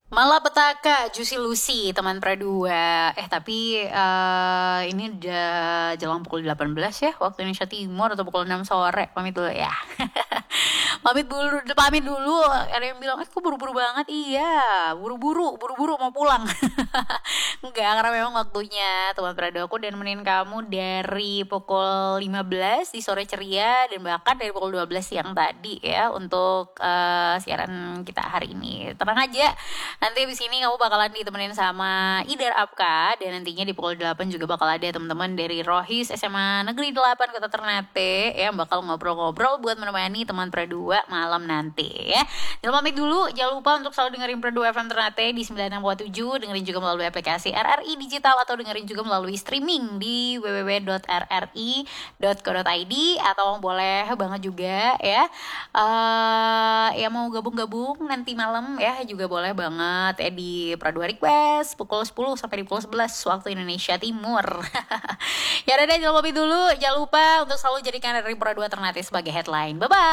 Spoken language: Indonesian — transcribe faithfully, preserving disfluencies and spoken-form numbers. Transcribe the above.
Malapetaka, Juicy Lucy, teman Pradua. Eh tapi eh, ini udah jelang pukul delapan belas ya waktu Indonesia Timur atau pukul enam sore. Pamit dulu ya. pamit dulu, pamit dulu. Ada yang bilang, eh kok buru-buru banget? Iya, buru-buru, buru-buru mau pulang. Enggak, karena memang waktunya teman Pradua aku dan nemenin kamu dari pukul lima belas di sore ceria dan bahkan dari pukul dua belas siang tadi ya untuk eh, siaran kita hari ini. Tenang aja. Nanti di sini kamu bakalan ditemenin sama Idar Apka dan nantinya di pukul delapan juga bakal ada teman-teman dari Rohis S M A Negeri delapan Kota Ternate yang bakal ngobrol-ngobrol buat menemani teman Pradua malam nanti ya. Jangan pamit dulu, jangan lupa untuk selalu dengerin Pradua F M Ternate di sembilan enam tujuh, dengerin juga melalui aplikasi R R I Digital atau dengerin juga melalui streaming di w w w dot r r i dot co dot i d atau boleh banget juga ya. Uh, ya mau gabung-gabung nanti malam ya juga boleh banget ya di Pradua Request pukul sepuluh sampai di pukul sebelas waktu Indonesia Timur. Ya udah deh, jangan lupa dulu, jangan lupa untuk selalu jadikan dari Pradua Ternate sebagai headline. Bye bye.